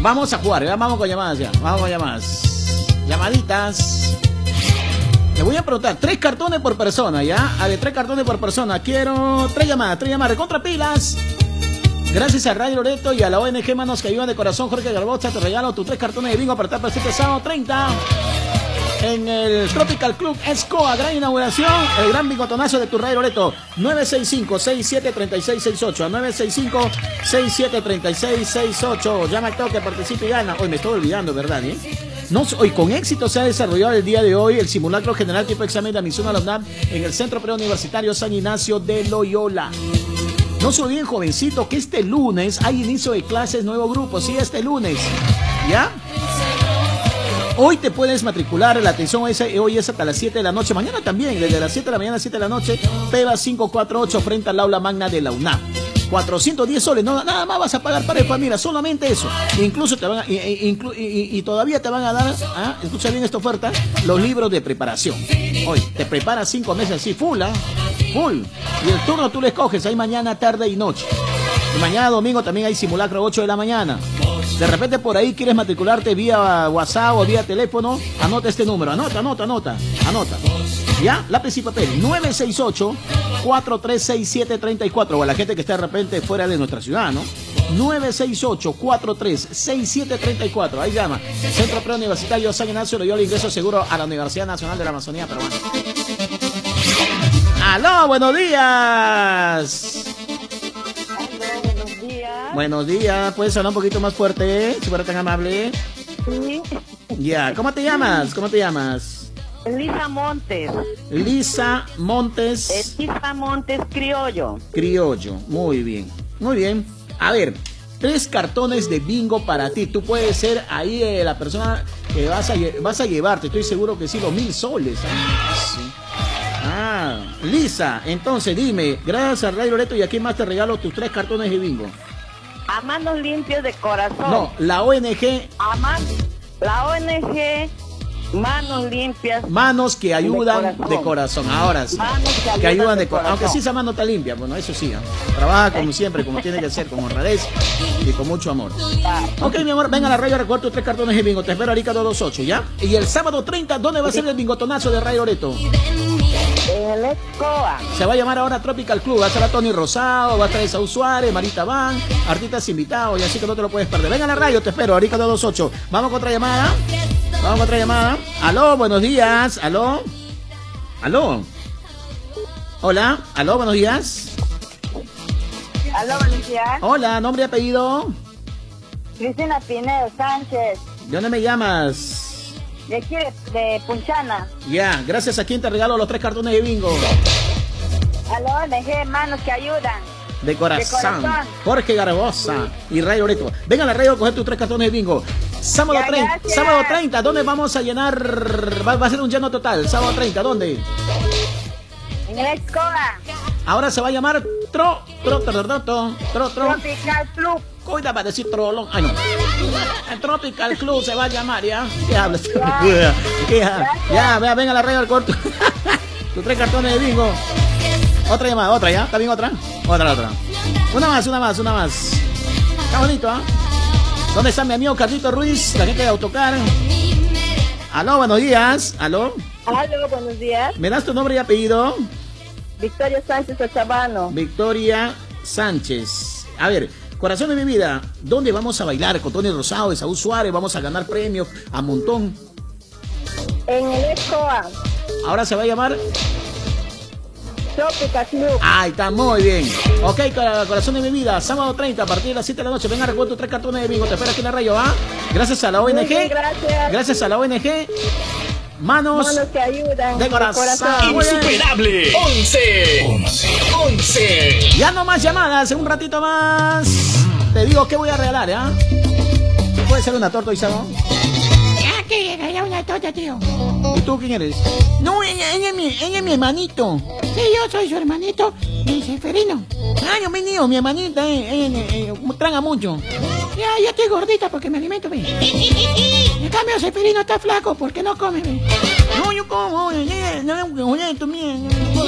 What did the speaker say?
Vamos a jugar, ¿ya? Vamos con llamadas ya. Vamos con llamadas. Llamaditas. Le voy a preguntar, 3 cartones por persona, ¿ya? A ver, 3 cartones por persona. Quiero 3 llamadas. Recontra pilas. Gracias a Radio Loreto y a la ONG Manos que Ayudan de Corazón, Jorge Garbocha, te regalo tus 3 cartones de bingo para estar presente sábado 30 en el Tropical Club Escoa. Gran inauguración, el gran bingotonazo de tu Radio Loreto. 965-673668 965-673668. Llama al toque, participa y gana. Hoy me estoy olvidando, ¿verdad? Hoy con éxito se ha desarrollado el día de hoy el simulacro general tipo examen de admisión a la UNAM en el Centro Preuniversitario San Ignacio de Loyola. No se olviden, jovencito, que este lunes hay inicio de clases, nuevo grupo, sí, este lunes, ¿ya? Hoy te puedes matricular, la atención hoy es hasta las 7 de la noche, mañana también, desde las 7 de la mañana a 7 de la noche, PEBA 548 frente al aula magna de la UNAM. 410 soles, no, nada más vas a pagar para el familia, solamente eso. Incluso te van a, y todavía te van a dar, escucha bien esta oferta, los libros de preparación. Hoy te preparas 5 meses así, full. Y el turno tú lo escoges, hay mañana, tarde y noche. Y mañana domingo también hay simulacro 8 de la mañana. De repente por ahí quieres matricularte vía WhatsApp o vía teléfono, anota este número, anota. ¿Ya? Lápiz y papel, 968-436734. O a la gente que está de repente fuera de nuestra ciudad, ¿no? 968-436734. Ahí llama. Centro Preuniversitario San Ignacio Loyola, ingreso seguro a la Universidad Nacional de la Amazonía Peruana. ¡Aló! ¡Buenos días! Buenos días. Buenos días. ¿Puedes hablar un poquito más fuerte? Si fuera tan amable. Sí. Ya. ¿Cómo te llamas? Lisa Montes. Lisa Montes. Lisa Montes Criollo. Muy bien. A ver, 3 cartones de bingo para ti. Tú puedes ser ahí la persona que vas a llevarte. Estoy seguro que sí, los 1,000 soles. Sí. Lisa, entonces dime, gracias a Radio Loreto, y aquí más te regalo tus 3 cartones de bingo. A manos limpias de corazón. No, la ONG. La ONG Manos Limpias. Manos que ayudan de corazón. Ahora sí. Manos que ayudan de corazón. Aunque sí esa mano está limpia, bueno, eso sí. Trabaja como siempre, como tiene que ser, con honradez y con mucho amor. Ok, mi amor, venga a la radio, recuerda tus 3 cartones de bingo. Te espero ahorita 228, ¿ya? Y el sábado 30, ¿dónde va a ser el bingotonazo de Radio Loreto? En el Escoa. Se va a llamar ahora Tropical Club. Va a estar a Tony Rosado, va a estar Saúl Suárez, Marita Van, artistas invitados, y así que no te lo puedes perder. Venga a la radio, te espero, ahorita 228. Vamos con otra llamada. Aló, buenos días. Aló. Hola, aló, buenos días. Aló, buenos días. Hola, nombre y apellido. Cristina Pinedo Sánchez. ¿De dónde me llamas? De aquí, de Punchana. Ya, gracias a quien te regalo los 3 cartones de bingo. Aló, ONG Manos que Ayudan. De corazón. Jorge Garbosa y Radio Loreto. Venga a la radio a coger tus 3 cartones de bingo. Sábado 30, ¿dónde vamos a llenar? Va a ser un lleno total. Sábado 30, ¿dónde? En el Escola. Ahora se va a llamar Tropical Club. Cuida para decir trolón. Ay, no. El Tropical Club se va a llamar, ¿ya? ¿Qué hablas? Ya, venga a la radio al corto. Tus 3 cartones de bingo. Otra llamada, otra, ¿ya? ¿Está bien otra? Otra. Una más. Está bonito, ¿ah? ¿Dónde está mi amigo Carlito Ruiz? La gente de Autocar. Aló, buenos días. Aló, buenos días. ¿Me das tu nombre y apellido? Victoria Sánchez Ochavano. Victoria Sánchez. A ver, corazón de mi vida, ¿dónde vamos a bailar? Con Tony Rosado, de Saúl Suárez, vamos a ganar premios a montón. En el Escoa. Ahora se va a llamar Tropical Club. Ahí está, muy bien. Ok, corazón de mi vida, sábado 30 a partir de las 7 de la noche. Venga, recuerda tus 3 cartones de bingo. Te espero aquí en la radio, ¿ah? Gracias a la ONG. Bien, gracias. Gracias a la ONG. Manos que ayudan de corazón. Insuperable. 11. Ya no más llamadas, en un ratito más. Te digo que voy a regalar, ¿ya? ¿Puede ser una torta, Isabel? Ya que regalar una torta, tío. ¿Y tú quién eres? No, ella es mi hermanito. Sí, yo soy su hermanito, mi Seferino. Ah, yo venido, mi hermanita, traga mucho. Ya estoy gordita porque me alimento bien. En cambio, Seferino está flaco porque no come bien. No, yo como, tú